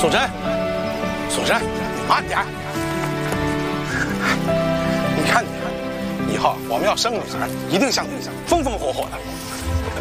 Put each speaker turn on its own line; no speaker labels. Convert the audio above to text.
素贞，素贞，慢点。你看你，以后我们要生女儿，一定像你这样风风火火的。